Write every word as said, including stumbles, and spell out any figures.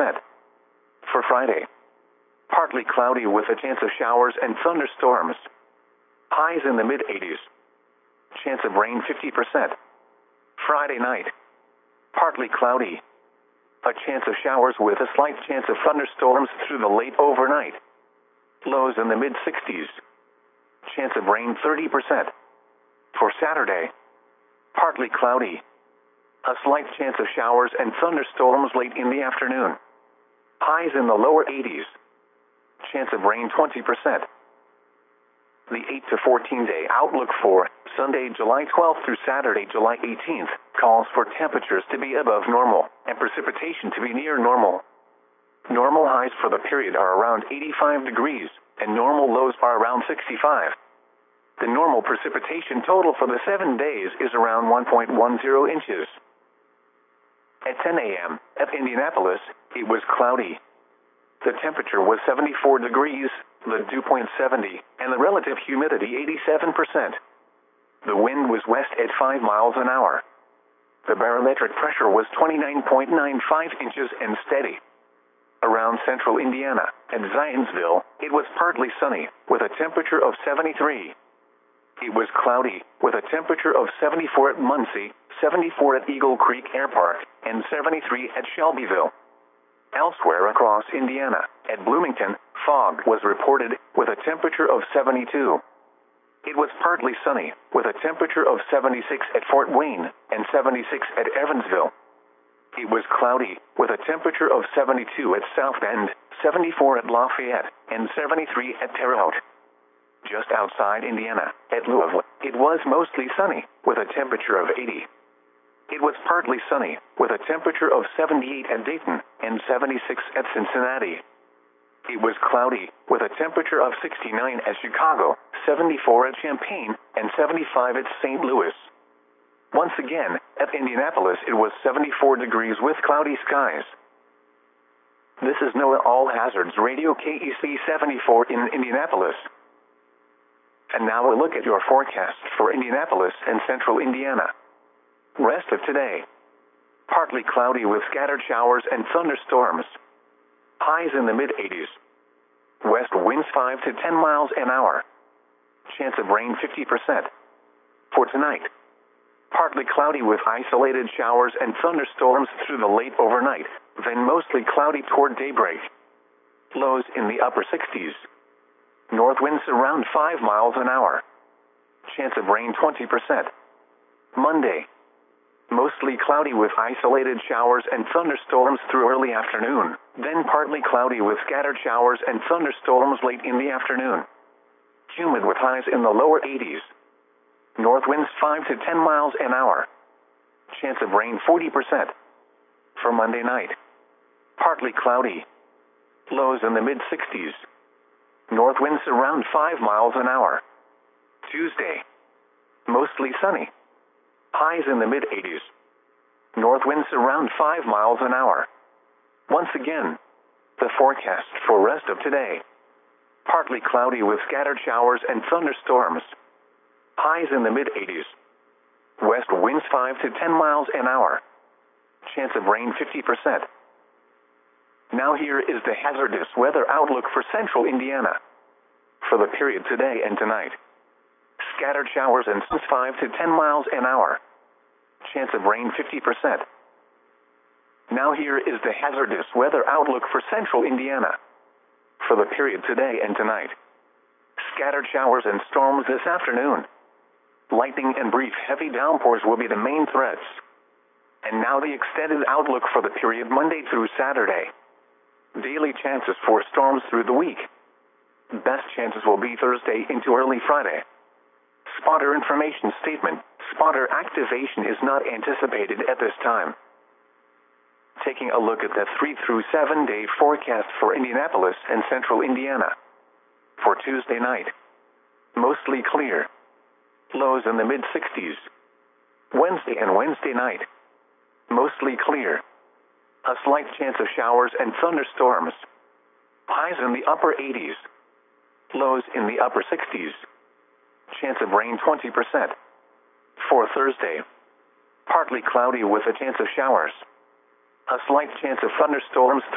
percent. For Friday, partly cloudy with a chance of showers and thunderstorms. Highs in the mid-eighties. Chance of rain fifty percent. Friday night, partly cloudy. A chance of showers with a slight chance of thunderstorms through the late overnight. Lows in the mid-sixties. Chance of rain thirty percent. For Saturday, partly cloudy. A slight chance of showers and thunderstorms late in the afternoon. Highs in the lower eighties. Chance of rain twenty percent. The eight to fourteen day outlook for Sunday, July twelfth through Saturday, July eighteenth, calls for temperatures to be above normal and precipitation to be near normal. Normal highs for the period are around eighty-five degrees, and normal lows are around sixty-five. The normal precipitation total for the seven days is around one point one zero inches. At ten a m at Indianapolis, it was cloudy. The temperature was seventy-four degrees, the dew point seventy, and the relative humidity eighty-seven percent. The wind was west at five miles an hour. The barometric pressure was twenty-nine point nine five inches and steady. Around central Indiana, at Zionsville, it was partly sunny, with a temperature of seventy-three. It was cloudy, with a temperature of seventy-four at Muncie, seventy-four at Eagle Creek Air Park, and seventy-three at Shelbyville. Elsewhere across Indiana, at Bloomington, fog was reported, with a temperature of seventy-two. It was partly sunny, with a temperature of seventy-six at Fort Wayne, and seventy-six at Evansville. It was cloudy, with a temperature of seventy-two at South Bend, seventy-four at Lafayette, and seventy-three at Terre Haute. Just outside Indiana, at Louisville, it was mostly sunny, with a temperature of eighty. It was partly sunny, with a temperature of seventy-eight at Dayton, and seventy-six at Cincinnati. It was cloudy, with a temperature of sixty-nine at Chicago, seventy-four at Champaign, and seventy-five at Saint Louis. Once again, at Indianapolis it was seventy-four degrees with cloudy skies. This is NOAA All Hazards Radio K E C seventy-four in Indianapolis. And now a look at your forecast for Indianapolis and central Indiana. Rest of today. Partly cloudy with scattered showers and thunderstorms. Highs in the mid-eighties. West winds five to ten miles an hour. Chance of rain fifty percent. For tonight, partly cloudy with isolated showers and thunderstorms through the late overnight, then mostly cloudy toward daybreak. Lows in the upper sixties. North winds around five miles an hour. Chance of rain twenty percent. Monday, mostly cloudy with isolated showers and thunderstorms through early afternoon, then partly cloudy with scattered showers and thunderstorms late in the afternoon. Humid with highs in the lower eighties. North winds five to ten miles an hour. Chance of rain forty percent. For Monday night, partly cloudy. Lows in the mid-sixties. North winds around five miles an hour. Tuesday, mostly sunny. Highs in the mid-eighties. North winds around five miles an hour. Once again, the forecast for rest of today. Partly cloudy with scattered showers and thunderstorms. Highs in the mid-eighties. West winds five to ten miles an hour. Chance of rain fifty percent. Now here is the hazardous weather outlook for central Indiana. For the period today and tonight. Scattered showers and winds five to ten miles an hour. Chance of rain fifty percent. Now here is the hazardous weather outlook for central Indiana. For the period today and tonight. Scattered showers and storms this afternoon. Lightning and brief heavy downpours will be the main threats. And now the extended outlook for the period Monday through Saturday. Daily chances for storms through the week. Best chances will be Thursday into early Friday. Spotter information statement. Spotter activation is not anticipated at this time. Taking a look at the three through seven day forecast for Indianapolis and central Indiana. For Tuesday night, mostly clear. Lows in the mid-sixties. Wednesday and Wednesday night, mostly clear. A slight chance of showers and thunderstorms. Highs in the upper eighties. Lows in the upper sixties. Chance of rain twenty percent. For Thursday, partly cloudy with a chance of showers. A slight chance of thunderstorms